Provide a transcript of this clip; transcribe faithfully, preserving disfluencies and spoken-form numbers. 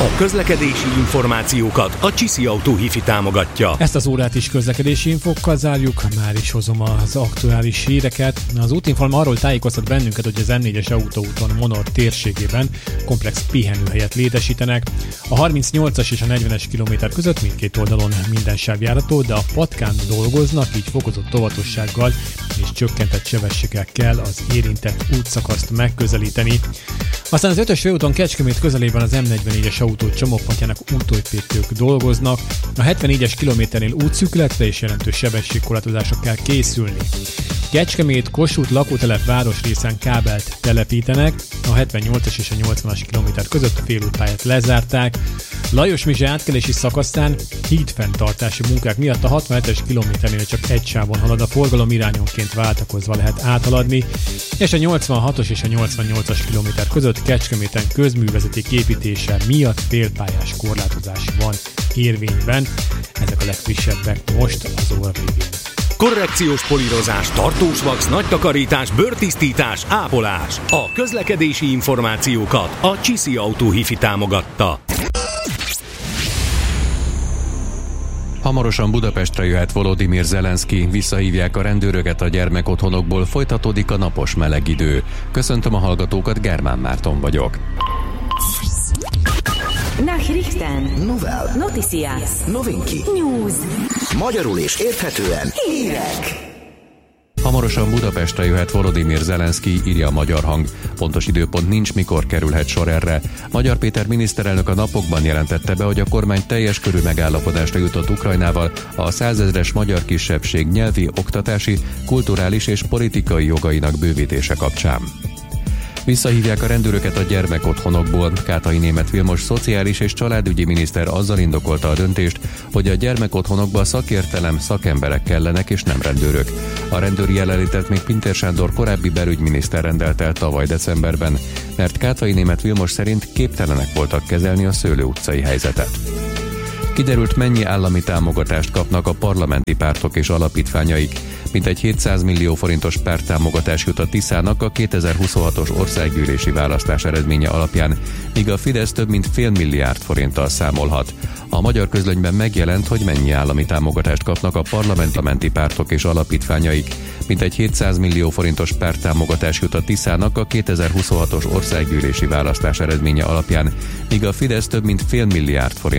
A közlekedési információkat a Csiszi Autó Hifi támogatja. Ezt az órát is közlekedési infókkal zárjuk, már is hozom az aktuális híreket. Az Útinform arról tájékoztat bennünket, hogy az M négyes autóúton Monor térségében komplex pihenőhelyet létesítenek. A harmincnyolcas és a negyvenes kilométer között mindkét oldalon minden sáv járható, de a patkán dolgoznak, így fokozott óvatossággal és csökkentett sebességgel kell az érintett útszakaszt megközelíteni. Aztán az ötös főúton Kecskemét közelében az M negyvennégyes autó csomópontjának útépítők dolgoznak. A hetvennégyes kilométernél útszűkületre és jelentős sebességkorlátozásra kell készülni. Kecskemét Kossuth lakótelep városrészen kábelt telepítenek, a hetvennyolcas és a nyolcvanas kilométer között a félútpályát lezárták. Lajos Mizse átkelési szakaszán hídfenntartási munkák miatt a hatvanhetes kilométernél csak egy sávon halad a forgalom, irányonként váltakozva lehet áthaladni, és a nyolcvanhatos és a nyolcvannyolcas kilométer között Kecskeméten közművezeték építése miatt félpályás korlátozás van érvényben. Ezek a legfrissebbek most az óra végén. Korrekciós polírozás, tartós vax, nagy takarítás, bőrtisztítás, ápolás. A közlekedési információkat a Csiszi Autó Hifi támogatta. Hamarosan Budapestre jöhet Volodymyr Zelenszky, visszahívják a rendőröket a gyermekotthonokból, folytatódik a napos meleg idő. Köszöntöm a hallgatókat, Germán Márton vagyok. Nachrichten. Novel. Noticias. Novinki. News. Magyarul és érthetően Hírek. Hamarosan Budapestre jöhet Volodymyr Zelenszky, írja a Magyar Hang. Pontos időpont nincs, mikor kerülhet sor erre. Magyar Péter miniszterelnök a napokban jelentette be, hogy a kormány teljes körű megállapodásra jutott Ukrajnával a százezres magyar kisebbség nyelvi, oktatási, kulturális és politikai jogainak bővítése kapcsán. Visszahívják a rendőröket a gyermekotthonokból. Kátai Németh Vilmos szociális és családügyi miniszter azzal indokolta a döntést, hogy a gyermekotthonokba szakértelem, szakemberek kellenek és nem rendőrök. A rendőri jelenlétet még Pintér Sándor korábbi belügyminiszter rendelt el tavaly decemberben, mert Kátai Németh Vilmos szerint képtelenek voltak kezelni a Szőlő utcai helyzetet. Kiderült, mennyi állami támogatást kapnak a parlamenti pártok és alapítványaik. Mintegy hétszáz millió forintos párttámogatás jut a Tiszának a kétezer-huszonhatos országgyűlési választás eredménye alapján, míg a Fidesz több mint fél milliárd forinttal számolhat. A Magyar Közlönyben megjelent, hogy mennyi állami támogatást kapnak a parlamenti pártok és alapítványaik. Mintegy hétszáz millió forintos párttámogatás jut a Tiszának a kétezer-huszonhatos országgyűlési választás eredménye alapján, míg a Fidesz több mint fél milliárd forint